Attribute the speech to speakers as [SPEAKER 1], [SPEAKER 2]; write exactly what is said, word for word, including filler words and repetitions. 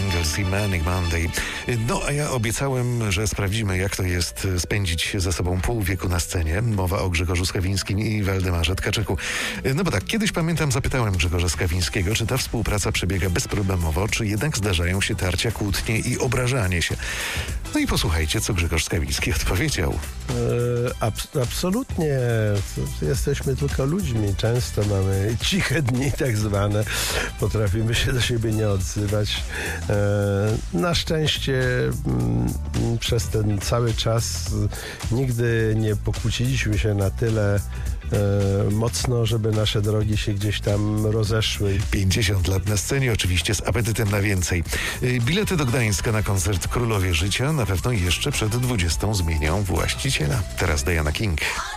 [SPEAKER 1] Bangles i Manic Monday. No, a ja obiecałem, że sprawdzimy, jak to jest spędzić ze sobą pół wieku na scenie. Mowa o Grzegorzu Skawińskim i Waldemarze Tkaczyku. No bo tak, kiedyś pamiętam, zapytałem Grzegorza Skawińskiego, czy ta współpraca przebiega bezproblemowo, czy jednak zdarzają się tarcia, kłótnie i obrażanie się. No i posłuchajcie, co Grzegorz Skawiński odpowiedział.
[SPEAKER 2] E, abs- absolutnie. Jesteśmy tylko ludźmi. Często mamy ciche dni tak zwane. Potrafimy się do siebie nie odzywać. E, na szczęście m, przez ten cały czas nigdy nie pokłóciliśmy się na tyle e, mocno, żeby nasze drogi się gdzieś tam rozeszły.
[SPEAKER 1] pięćdziesiąt lat na scenie, oczywiście z apetytem na więcej. Bilety do Gdańska na koncert Królowie Życia na pewno jeszcze przed dwudziestą zmienią właściciela. Teraz Diana King.